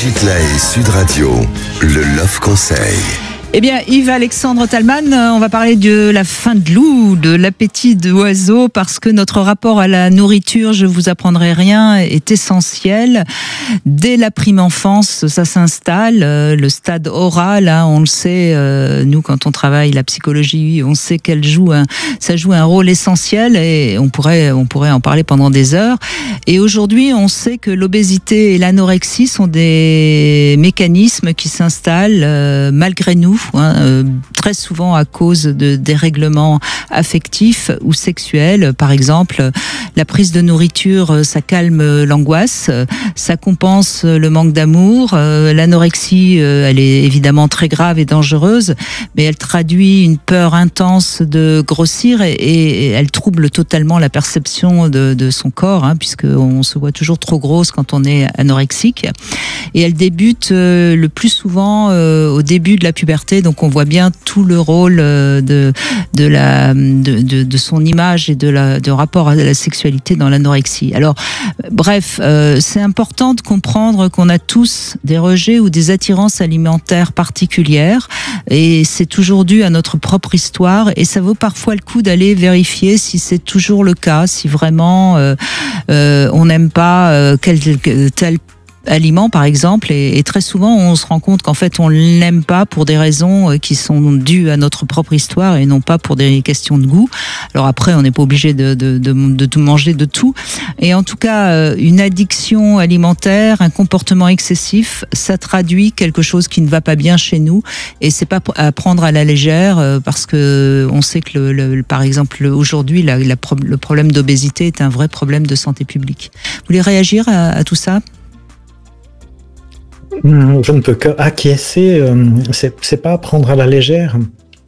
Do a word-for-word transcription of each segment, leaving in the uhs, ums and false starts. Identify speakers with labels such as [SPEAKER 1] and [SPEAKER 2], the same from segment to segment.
[SPEAKER 1] Brigitte Lahaie, Sud Radio, le Love Conseil.
[SPEAKER 2] Eh bien, Yves-Alexandre Talman, on va parler de la faim de loup, de l'appétit de l'oiseau, parce que notre rapport à la nourriture, je vous apprendrai rien, est essentiel. Dès la prime enfance, ça s'installe. Le stade oral, hein, on le sait, euh, nous, quand on travaille la psychologie, on sait qu'elle joue un, ça joue un rôle essentiel et on pourrait, on pourrait en parler pendant des heures. Et aujourd'hui, on sait que l'obésité et l'anorexie sont des mécanismes qui s'installent euh, malgré nous. Hein, euh, très souvent à cause de dérèglements affectifs ou sexuels. Par exemple, la prise de nourriture, ça calme l'angoisse, ça compense le manque d'amour. Euh, l'anorexie, euh, elle est évidemment très grave et dangereuse, mais elle traduit une peur intense de grossir et, et elle trouble totalement la perception de, de son corps, hein, puisqu'on se voit toujours trop grosse quand on est anorexique. Et elle débute euh, le plus souvent euh, au début de la puberté. Donc on voit bien tout le rôle de de la de, de, de son image et de la de rapport à la sexualité dans l'anorexie. Alors bref, euh, c'est important de comprendre qu'on a tous des rejets ou des attirances alimentaires particulières et c'est toujours dû à notre propre histoire et ça vaut parfois le coup d'aller vérifier si c'est toujours le cas, si vraiment euh, euh, on n'aime pas euh, quel tel aliments par exemple et, et très souvent on se rend compte qu'en fait on l'aime pas pour des raisons qui sont dues à notre propre histoire et non pas pour des questions de goût. Alors après on n'est pas obligé de, de, de, de tout manger de tout et en tout cas une addiction alimentaire, un comportement excessif, ça traduit quelque chose qui ne va pas bien chez nous et c'est pas à prendre à la légère parce que on sait que le, le, par exemple aujourd'hui la, la, le problème d'obésité est un vrai problème de santé publique. Vous voulez réagir à, à tout ça ?
[SPEAKER 3] Je ne peux qu'acquiescer, euh, c'est, c'est pas à prendre à la légère.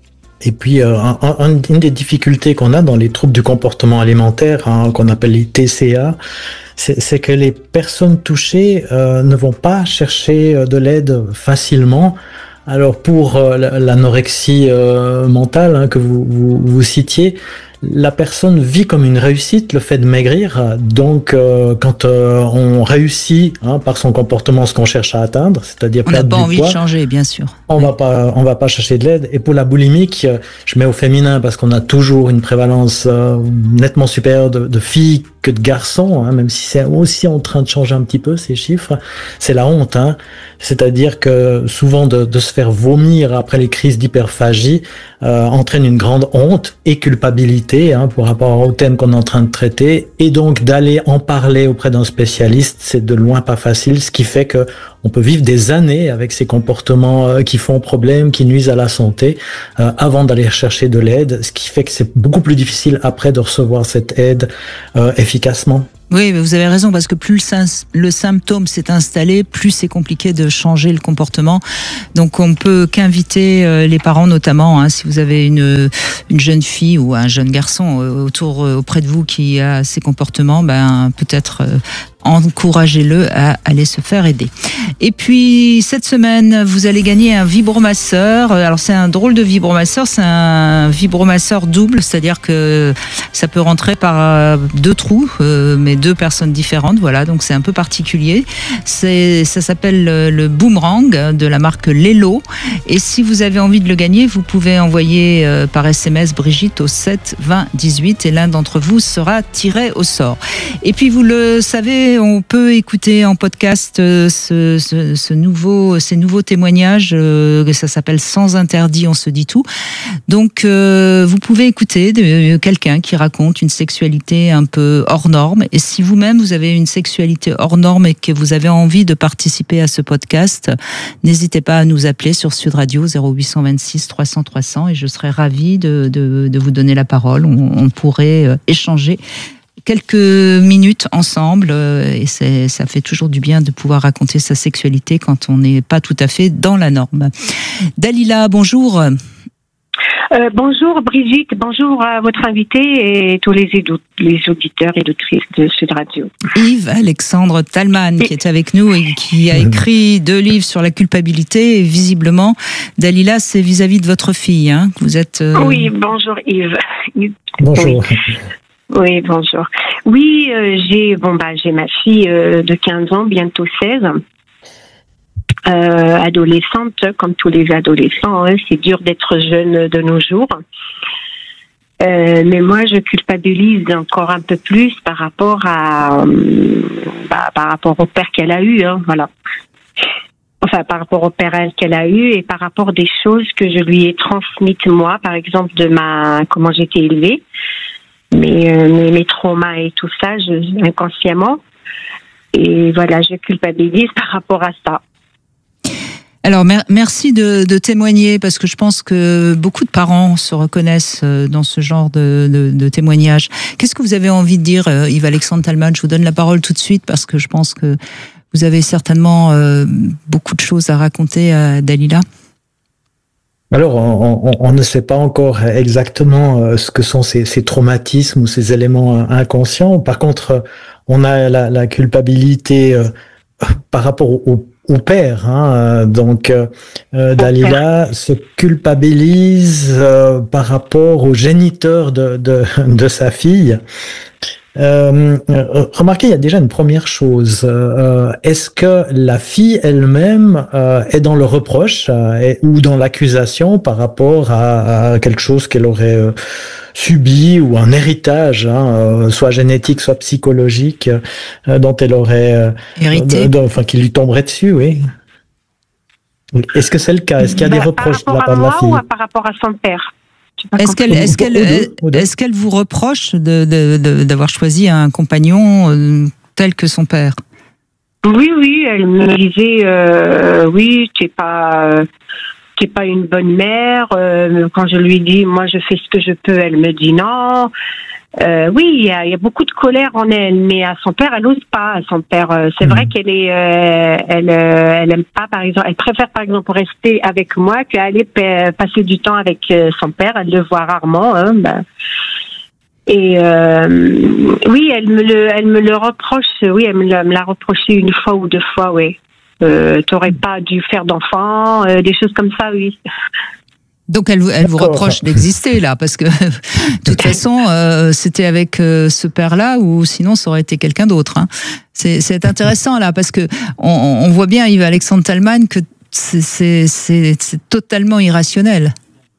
[SPEAKER 3] Et puis, euh, un, un, une des difficultés qu'on a dans les troubles du comportement alimentaire, hein, qu'on appelle les T C A, c'est, c'est que les personnes touchées euh, ne vont pas chercher de l'aide facilement. Alors, pour euh, l'anorexie euh, mentale hein, que vous, vous, vous citiez, la personne vit comme une réussite le fait de maigrir, donc euh, quand euh, on réussit hein, par son comportement ce qu'on cherche à atteindre, c'est-à-dire
[SPEAKER 2] on n'a
[SPEAKER 3] perdre
[SPEAKER 2] pas
[SPEAKER 3] du
[SPEAKER 2] envie
[SPEAKER 3] poids,
[SPEAKER 2] de changer, bien sûr.
[SPEAKER 3] On
[SPEAKER 2] oui.
[SPEAKER 3] va pas, on va pas chercher de l'aide. Et pour la boulimique, je mets au féminin parce qu'on a toujours une prévalence euh, nettement supérieure de, de filles que de garçons, hein, même si c'est aussi en train de changer un petit peu ces chiffres. C'est la honte, hein. C'est-à-dire que souvent de, de se faire vomir après les crises d'hyperphagie euh, entraîne une grande honte et culpabilité hein, pour rapport au thème qu'on est en train de traiter, et donc d'aller en parler auprès d'un spécialiste, c'est de loin pas facile, ce qui fait que on peut vivre des années avec ces comportements euh, qui font problème, qui nuisent à la santé, euh, avant d'aller chercher de l'aide, ce qui fait que c'est beaucoup plus difficile après de recevoir cette aide euh, efficacement.
[SPEAKER 2] Oui, mais vous avez raison, parce que plus le, sy- le symptôme s'est installé, plus c'est compliqué de changer le comportement. Donc on peut qu'inviter euh, les parents notamment, hein, si vous avez une, une jeune fille ou un jeune garçon euh, autour euh, auprès de vous qui a ces comportements, ben peut-être euh, encouragez-le à aller se faire aider. Et puis cette semaine, vous allez gagner un vibromasseur. Alors c'est un drôle de vibromasseur, c'est un vibromasseur double, c'est-à-dire que ça peut rentrer par deux trous, euh, mais deux personnes différentes. Voilà, donc c'est un peu particulier. C'est, ça s'appelle le, le Boomerang de la marque Lelo. Et si vous avez envie de le gagner, vous pouvez envoyer euh, par S M S Brigitte au sept vingt dix-huit et l'un d'entre vous sera tiré au sort. Et puis vous le savez, on peut écouter en podcast euh, ce, ce, ce nouveau, ces nouveaux témoignages. Euh, ça s'appelle Sans interdit, on se dit tout. Donc euh, vous pouvez écouter de, quelqu'un qui raconte une sexualité un peu hors norme. Et si vous-même vous avez une sexualité hors norme et que vous avez envie de participer à ce podcast, n'hésitez pas à nous appeler sur Sud Radio zéro huit cent vingt-six trois cents trois cents et je serai ravie de, de, de vous donner la parole. On, on pourrait euh, échanger quelques minutes ensemble et c'est, ça fait toujours du bien de pouvoir raconter sa sexualité quand on n'est pas tout à fait dans la norme. Dalila, bonjour.
[SPEAKER 4] Euh, bonjour Brigitte, bonjour à votre invité et tous les, édo- les auditeurs et auditrices de Sud Radio.
[SPEAKER 2] Yves-Alexandre Talman qui est avec nous et qui a écrit deux livres sur la culpabilité et visiblement, Dalila, c'est vis-à-vis de votre fille, hein, que vous êtes... Euh...
[SPEAKER 4] Oui, bonjour Yves.
[SPEAKER 3] Bonjour.
[SPEAKER 4] Oui. Oui, bonjour. Oui, euh, j'ai bon bah j'ai ma fille euh, de quinze ans, bientôt seize. euh, adolescente, comme tous les adolescents. Hein. C'est dur d'être jeune de nos jours. Euh, mais moi, je culpabilise encore un peu plus par rapport à, euh, bah, par rapport au père qu'elle a eu, hein, voilà. Enfin, par rapport au père qu'elle a eu et par rapport des choses que je lui ai transmises moi, par exemple de ma, comment j'étais élevée, mes, euh, mes, mes traumas et tout ça, je, inconsciemment. Et voilà, je culpabilise par rapport à ça.
[SPEAKER 2] Alors, mer- merci de, de témoigner, parce que je pense que beaucoup de parents se reconnaissent dans ce genre de, de, de témoignages. Qu'est-ce que vous avez envie de dire, Yves-Alexandre Tallmann? Je vous donne la parole tout de suite, parce que je pense que vous avez certainement euh, beaucoup de choses à raconter à Dalila.
[SPEAKER 3] Alors, on, on, on ne sait pas encore exactement ce que sont ces, ces traumatismes ou ces éléments inconscients. Par contre, on a la, la culpabilité euh, par rapport au, au père. Hein. Donc, euh, Dalila se culpabilise euh, par rapport au géniteur de, de, de sa fille. Euh, remarquez, il y a déjà une première chose. Euh, est-ce que la fille elle-même euh, est dans le reproche euh, et, ou dans l'accusation par rapport à, à quelque chose qu'elle aurait euh, subi ou un héritage, hein, euh, soit génétique, soit psychologique, euh, dont elle aurait euh,
[SPEAKER 2] hérité,
[SPEAKER 3] de, de, enfin, qui lui tomberait dessus, oui. Est-ce que c'est le cas? Est-ce qu'il y a
[SPEAKER 4] bah,
[SPEAKER 3] des reproches de la part
[SPEAKER 4] de
[SPEAKER 3] la fille?
[SPEAKER 4] Ou par rapport à son père?
[SPEAKER 2] Est-ce qu'elle, est-ce qu'elle, est-ce qu'elle vous reproche de, de, de, d'avoir choisi un compagnon euh, tel que son père?
[SPEAKER 4] Oui, oui, elle me disait, euh, oui, t'es pas, t'es pas une bonne mère. Euh, quand je lui dis, moi, je fais ce que je peux, elle me dit non. Euh, oui, il y a, il y a beaucoup de colère en elle, mais à son père, elle n'ose pas. À son père, euh, c'est mmh. vrai qu'elle est, euh, elle, euh, elle aime pas, par exemple, elle préfère, par exemple, rester avec moi qu'aller pa- passer du temps avec euh, son père. Elle le voit rarement. Hein, bah. Et euh, oui, elle me le, elle me le reproche. Oui, elle me l'a, me l'a reproché une fois ou deux fois. Oui, euh, t'aurais pas dû faire d'enfant, euh, des choses comme ça. Oui.
[SPEAKER 2] Donc elle, elle vous reproche d'exister là, parce que de toute façon euh, c'était avec euh, ce père-là, ou sinon ça aurait été quelqu'un d'autre. Hein. C'est, c'est intéressant là, parce que on, on voit bien, Yves-Alexandre Tallmann, que c'est, c'est, c'est, c'est totalement irrationnel.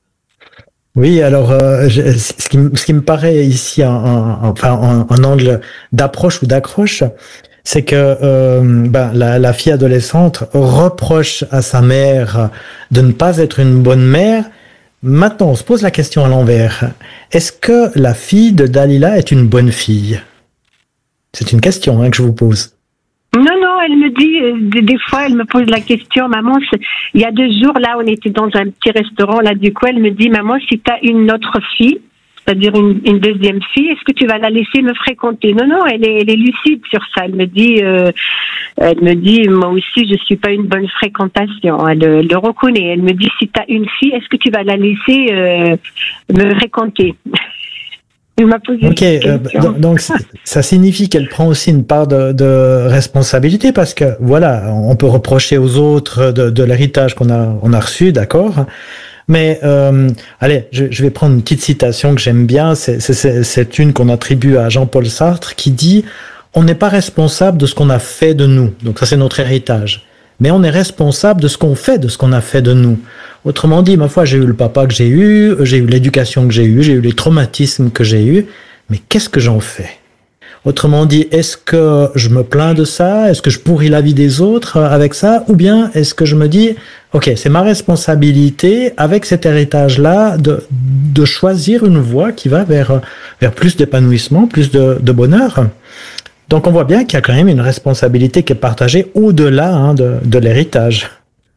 [SPEAKER 3] Oui, alors euh, je, ce, qui, ce qui me paraît ici un, un, enfin, un, un angle d'approche ou d'accroche, c'est que euh, ben, la, la fille adolescente reproche à sa mère de ne pas être une bonne mère. Maintenant, on se pose la question à l'envers. Est-ce que la fille de Dalila est une bonne fille? C'est une question hein, que je vous pose.
[SPEAKER 4] Non, non, elle me dit, euh, des fois, elle me pose la question, maman, il y a deux jours, là, on était dans un petit restaurant, là, du coup, elle me dit, maman, si tu as une autre fille, c'est-à-dire une, une deuxième fille, est-ce que tu vas la laisser me fréquenter? Non, non, elle est, elle est lucide sur ça. Elle me dit, euh, elle me dit, moi aussi, je suis pas une bonne fréquentation. Elle, elle le reconnaît. Elle me dit, si tu as une fille, est-ce que tu vas la laisser euh, me fréquenter? Elle m'a posé
[SPEAKER 3] Ok, euh, donc ça signifie qu'elle prend aussi une part de, de responsabilité, parce que voilà, on peut reprocher aux autres de, de l'héritage qu'on a, on a reçu, d'accord. Mais euh, allez, je, je vais prendre une petite citation que j'aime bien. C'est, c'est, c'est une qu'on attribue à Jean-Paul Sartre, qui dit « On n'est pas responsable de ce qu'on a fait de nous ». Donc ça, c'est notre héritage. Mais on est responsable de ce qu'on fait, de ce qu'on a fait de nous. Autrement dit, ma foi, j'ai eu le papa que j'ai eu, j'ai eu l'éducation que j'ai eue, j'ai eu les traumatismes que j'ai eus. Mais qu'est-ce que j'en fais ? Autrement dit, est-ce que je me plains de ça? Est-ce que je pourris la vie des autres avec ça? Ou bien est-ce que je me dis, ok, c'est ma responsabilité, avec cet héritage-là, de, de choisir une voie qui va vers, vers plus d'épanouissement, plus de, de bonheur? Donc on voit bien qu'il y a quand même une responsabilité qui est partagée au-delà hein, de, de l'héritage.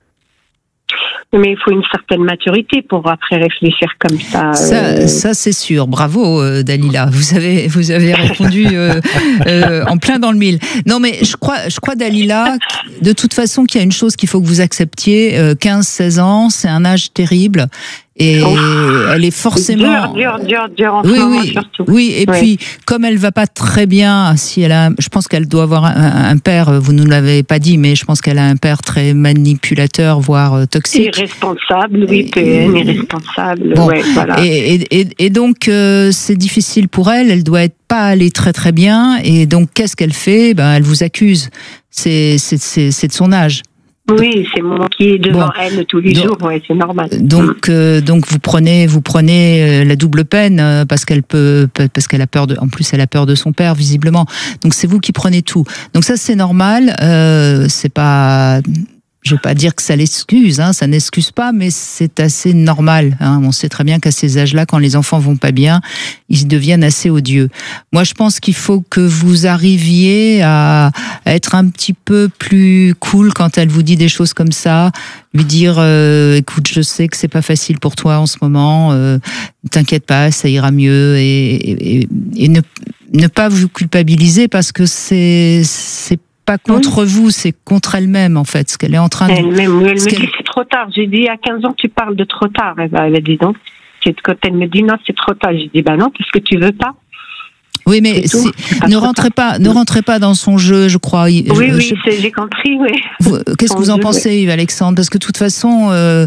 [SPEAKER 4] Mais il faut une certaine maturité pour après réfléchir comme ça.
[SPEAKER 2] Ça,
[SPEAKER 4] euh...
[SPEAKER 2] ça c'est sûr. Bravo, euh, Dalila. Vous avez, vous avez répondu euh, euh, en plein dans le mille. Non, mais je crois, je crois, Dalila, de toute façon, qu'il y a une chose qu'il faut que vous acceptiez. Euh, quinze seize ans, c'est un âge terrible. Et oh, elle est forcément
[SPEAKER 4] dur, dur, dur, dur en
[SPEAKER 2] oui,
[SPEAKER 4] ce moment,
[SPEAKER 2] oui,
[SPEAKER 4] surtout.
[SPEAKER 2] Oui, et oui. Puis comme elle va pas très bien, si elle a, je pense qu'elle doit avoir un, un père. Vous nous l'avez pas dit, mais je pense qu'elle a un père très manipulateur, voire toxique.
[SPEAKER 4] Irresponsable, oui, P N, irresponsable.
[SPEAKER 2] Bon,
[SPEAKER 4] ouais, voilà.
[SPEAKER 2] Et, et, et donc euh, c'est difficile pour elle. Elle doit être pas aller très très bien. Et donc qu'est-ce qu'elle fait? Ben elle vous accuse. C'est c'est c'est, c'est de son âge.
[SPEAKER 4] Oui, c'est moi qui est devant bon, elle tous les donc, jours, ouais, c'est normal.
[SPEAKER 2] Donc, euh, donc vous prenez, vous prenez la double peine euh, parce qu'elle peut, parce qu'elle a peur de, en plus elle a peur de son père visiblement. Donc c'est vous qui prenez tout. Donc ça c'est normal. Euh, c'est pas, je veux pas dire que ça l'excuse, hein, ça n'excuse pas, mais c'est assez normal. Hein. On sait très bien qu'à ces âges-là, quand les enfants vont pas bien, ils deviennent assez odieux. Moi, je pense qu'il faut que vous arriviez à être un petit peu plus cool quand elle vous dit des choses comme ça. Lui dire, euh, écoute, je sais que c'est pas facile pour toi en ce moment. Euh, t'inquiète pas, ça ira mieux, et, et, et ne, ne pas vous culpabiliser parce que c'est, c'est pas contre oui. vous, c'est contre elle-même en fait, ce qu'elle est en train de...
[SPEAKER 4] Elle-même, oui, elle me dit c'est trop tard. J'ai dit à quinze ans tu parles de trop tard. Elle a dit donc, quand elle me dit non c'est trop tard, j'ai dit bah non parce que tu veux pas.
[SPEAKER 2] Oui, mais si, ne rentrez pas, ne rentrez pas dans son jeu, je crois.
[SPEAKER 4] Oui,
[SPEAKER 2] je,
[SPEAKER 4] oui,
[SPEAKER 2] je,
[SPEAKER 4] j'ai compris, oui.
[SPEAKER 2] Vous, qu'est-ce son que vous en jeu, pensez, oui. Yves Alexandre? Parce que de toute façon, euh,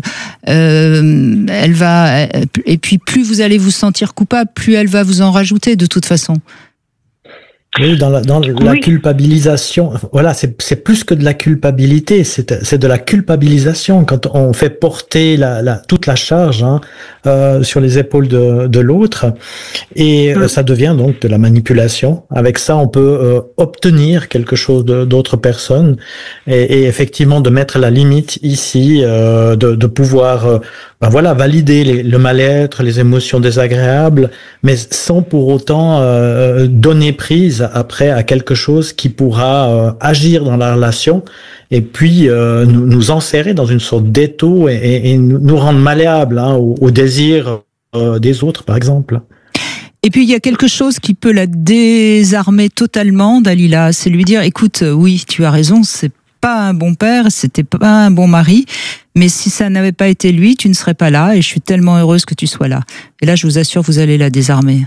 [SPEAKER 2] euh, elle va, et puis plus vous allez vous sentir coupable, plus elle va vous en rajouter de toute façon.
[SPEAKER 3] Oui, dans la, dans la oui. culpabilisation, voilà, c'est, c'est plus que de la culpabilité, c'est, c'est de la culpabilisation quand on fait porter la, la, toute la charge hein, euh, sur les épaules de, de l'autre, et mmh. ça devient donc de la manipulation. Avec ça, on peut euh, obtenir quelque chose de, d'autres personnes, et, et effectivement de mettre la limite ici, euh, de, de pouvoir, euh, ben voilà, valider les, le mal-être, les émotions désagréables, mais sans pour autant euh, donner prise après à quelque chose qui pourra euh, agir dans la relation et puis euh, nous, nous enserrer dans une sorte d'étau et, et, et nous rendre malléables hein, au, au désir euh, des autres, par exemple.
[SPEAKER 2] Et puis il y a quelque chose qui peut la désarmer totalement, Dalila, c'est lui dire, écoute, oui, tu as raison, c'est pas un bon père, c'était pas un bon mari, mais si ça n'avait pas été lui, tu ne serais pas là et je suis tellement heureuse que tu sois là. Et là, je vous assure, vous allez la désarmer.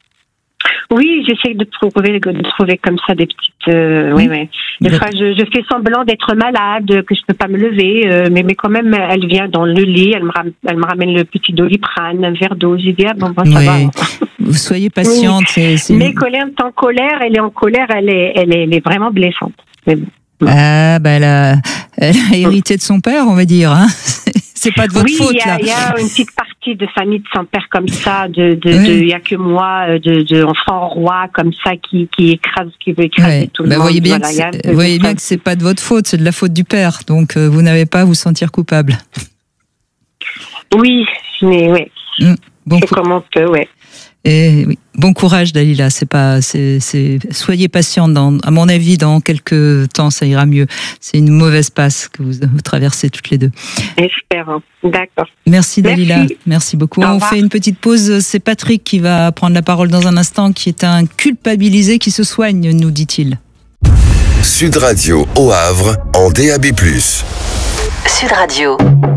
[SPEAKER 4] Oui, j'essaie de trouver, de trouver comme ça des petites. Euh, oui, oui. Des fois, je, je fais semblant d'être malade, que je peux pas me lever, euh, mais mais quand même, elle vient dans le lit, elle me ramène, elle me ramène le petit Doliprane, un verre d'eau. J'ai dit ah bon, bon ça
[SPEAKER 2] oui.
[SPEAKER 4] va.
[SPEAKER 2] Vous soyez patiente. Oui. C'est, c'est...
[SPEAKER 4] Mais quand elle est en colère, elle est en colère, elle est, elle est, elle est vraiment blessante. Mais bon.
[SPEAKER 2] Ah, bah elle a, elle a hérité de son père, on va dire. Hein. C'est pas de votre
[SPEAKER 4] oui,
[SPEAKER 2] faute,
[SPEAKER 4] y a,
[SPEAKER 2] là.
[SPEAKER 4] Il y a une petite partie de famille de son père comme ça, de, de, oui. de, il y a que moi, de, de enfant roi comme ça qui, qui écrase, qui veut écraser oui. tout le bah, monde.
[SPEAKER 2] Voyez bien
[SPEAKER 4] voilà,
[SPEAKER 2] que vous voyez bien que c'est pas de votre faute, c'est de la faute du père. Donc, euh, vous n'avez pas à vous sentir coupable.
[SPEAKER 4] Oui, mais oui.
[SPEAKER 2] Mmh, bon
[SPEAKER 4] c'est comme on peut, ouais.
[SPEAKER 2] Et oui, bon courage, Dalila. C'est pas, c'est, c'est, soyez patiente. Dans, à mon avis, dans quelques temps, ça ira mieux. C'est une mauvaise passe que vous, vous traversez toutes les deux.
[SPEAKER 4] Espérons. D'accord.
[SPEAKER 2] Merci, Dalila. Merci, Merci beaucoup.
[SPEAKER 4] Au
[SPEAKER 2] On
[SPEAKER 4] revoir.
[SPEAKER 2] fait une petite pause. C'est Patrick qui va prendre la parole dans un instant, qui est un culpabilisé qui se soigne, nous dit-il.
[SPEAKER 1] Sud Radio au Havre en D A B plus.
[SPEAKER 5] Sud Radio.